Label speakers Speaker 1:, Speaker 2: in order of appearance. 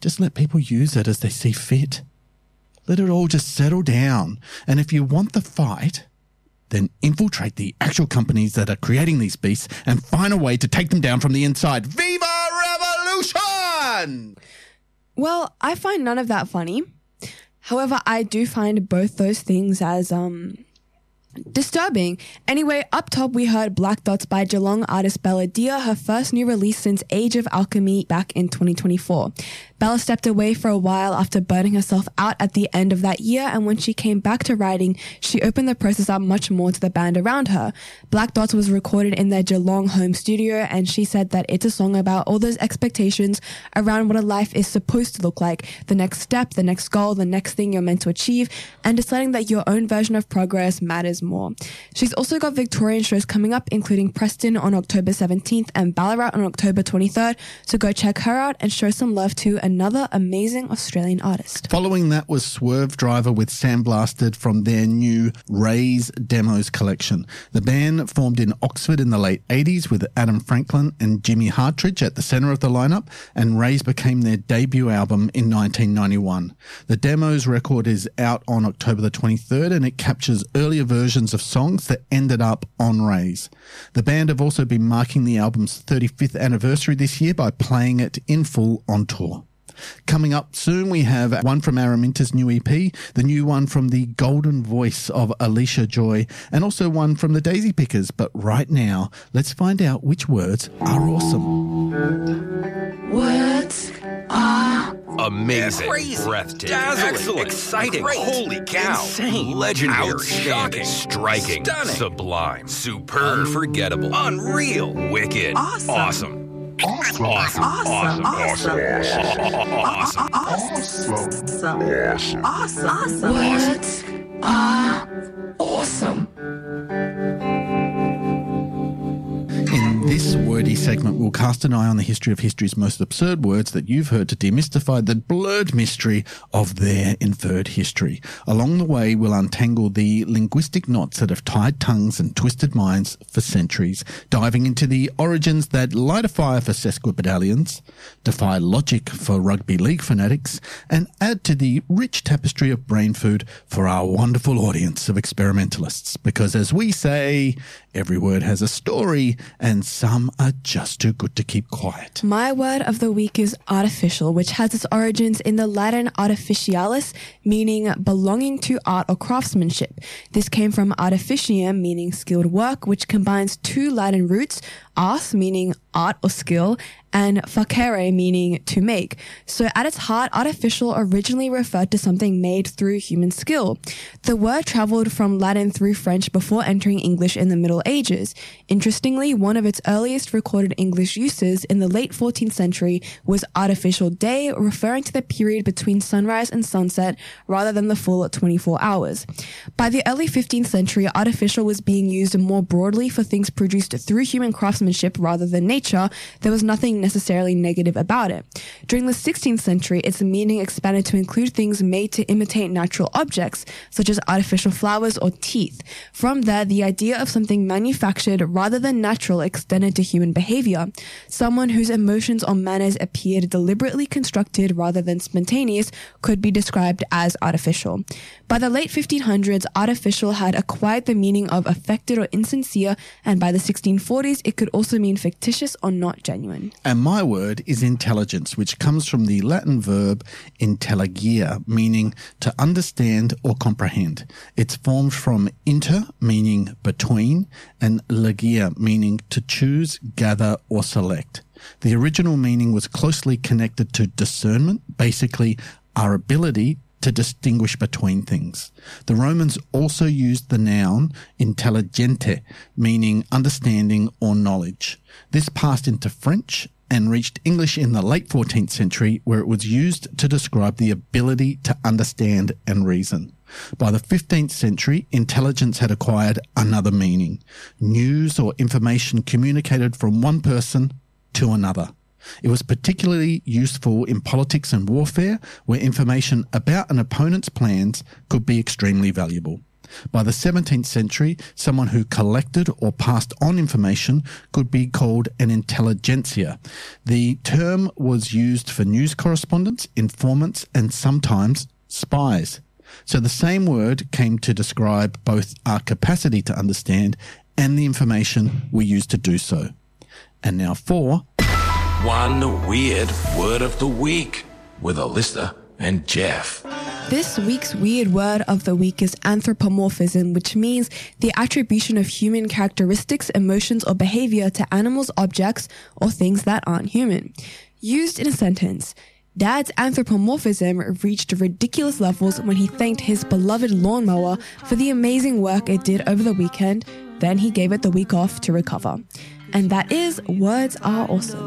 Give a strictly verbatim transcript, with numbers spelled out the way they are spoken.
Speaker 1: Just let people use it as they see fit. Let it all just settle down. And if you want the fight, then infiltrate the actual companies that are creating these beasts and find a way to take them down from the inside. Viva Revolution!
Speaker 2: Well, I find none of that funny. However, I do find both those things as um disturbing. Anyway, up top we heard Black Dots by Geelong artist Bella Dia, her first new release since Age of Alchemy back in twenty twenty-four. Bella stepped away for a while after burning herself out at the end of that year, and when she came back to writing, she opened the process up much more to the band around her. Black Dots was recorded in their Geelong home studio, and she said that it's a song about all those expectations around what a life is supposed to look like, the next step, the next goal, the next thing you're meant to achieve, and deciding that your own version of progress matters more. She's also got Victorian shows coming up, including Preston on October seventeenth and Ballarat on October twenty-third, so go check her out and show some love to another amazing Australian artist.
Speaker 1: Following that was Swerve Driver with Sandblasted from their new Rays Demos collection. The band formed in Oxford in the late eighties with Adam Franklin and Jimmy Hartridge at the centre of the lineup, and Rays became their debut album in nineteen ninety-one. The Demos record is out on October the twenty-third, and it captures earlier versions of songs that ended up on Rays. The band have also been marking the album's thirty-fifth anniversary this year by playing it in full on tour. Coming up soon, we have one from Araminta's new E P, the new one from the golden voice of Alicia Joy, and also one from the Daisy Pickers. But right now, let's find out which words are awesome.
Speaker 3: Words are
Speaker 4: amazing,
Speaker 5: crazy,
Speaker 4: breathtaking,
Speaker 5: dazzling,
Speaker 4: excellent,
Speaker 5: exciting,
Speaker 4: great,
Speaker 5: holy cow,
Speaker 4: insane, legendary,
Speaker 5: outstanding,
Speaker 4: striking,
Speaker 5: stunning,
Speaker 4: sublime, superb, unforgettable,
Speaker 5: unreal,
Speaker 4: wicked,
Speaker 3: awesome.
Speaker 4: awesome.
Speaker 3: Awesome.
Speaker 4: Awesome.
Speaker 3: Awesome.
Speaker 4: Awesome.
Speaker 3: Awesome.
Speaker 4: Awesome.
Speaker 3: Awesome. Awesome. Words are awesome.
Speaker 1: In this wordy segment, we'll cast an eye on the history of history's most absurd words that you've heard to demystify the blurred mystery of their inferred history. Along the way, we'll untangle the linguistic knots that have tied tongues and twisted minds for centuries, diving into the origins that light a fire for sesquipedalians, defy logic for rugby league fanatics, and add to the rich tapestry of brain food for our wonderful audience of experimentalists. Because as we say, every word has a story, and some are just too good to keep quiet.
Speaker 2: My word of the week is artificial, which has its origins in the Latin artificialis, meaning belonging to art or craftsmanship. This came from artificium, meaning skilled work, which combines two Latin roots, ars, meaning art or skill, and facere, meaning to make. So at its heart, artificial originally referred to something made through human skill. The word traveled from Latin through French before entering English in the Middle Ages. Interestingly, one of its earliest recorded English uses in the late fourteenth century was artificial day, referring to the period between sunrise and sunset rather than the full twenty-four hours. By the early fifteenth century, artificial was being used more broadly for things produced through human craftsmanship rather than nature. There was nothing necessarily negative about it. During the sixteenth century, its meaning expanded to include things made to imitate natural objects, such as artificial flowers or teeth. From there, the idea of something manufactured rather than natural extended to human behavior. Someone whose emotions or manners appeared deliberately constructed rather than spontaneous could be described as artificial. By the late fifteen hundreds, artificial had acquired the meaning of affected or insincere, and by the sixteen forties, it could also mean fictitious or not genuine.
Speaker 1: And my word is intelligence, which comes from the Latin verb intelligere, meaning to understand or comprehend. It's formed from inter, meaning between, and legere, meaning to choose, gather, or select. The original meaning was closely connected to discernment, basically our ability to distinguish between things. The Romans also used the noun intelligente, meaning understanding or knowledge. This passed into French and reached English in the late fourteenth century, where it was used to describe the ability to understand and reason. By the fifteenth century, intelligence had acquired another meaning: news or information communicated from one person to another. It was particularly useful in politics and warfare, where information about an opponent's plans could be extremely valuable. By the seventeenth century, someone who collected or passed on information could be called an intelligentsia. The term was used for news correspondents, informants, and sometimes spies. So the same word came to describe both our capacity to understand and the information we use to do so. And now for
Speaker 5: One Weird Word of the Week with Alyssa and Jeff.
Speaker 2: This week's weird word of the week is anthropomorphism, which means the attribution of human characteristics, emotions, or behavior to animals, objects, or things that aren't human. Used in a sentence, Dad's anthropomorphism reached ridiculous levels when he thanked his beloved lawnmower for the amazing work it did over the weekend. Then he gave it the week off to recover. And that is Words Are Awesome.